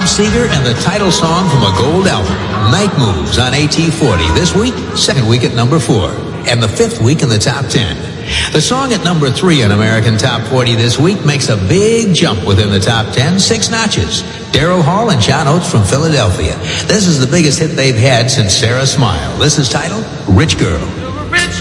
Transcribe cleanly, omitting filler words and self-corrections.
Seeger and the title song from a gold album, Night Moves, on AT40. This week, second week at number 4, and the 5th week in the top 10. The song at number 3 in American Top 40 this week makes a big jump within the top 10, 6 notches. Daryl Hall and John Oates from Philadelphia. This is the biggest hit they've had since Sarah Smile. This is titled Rich Girl.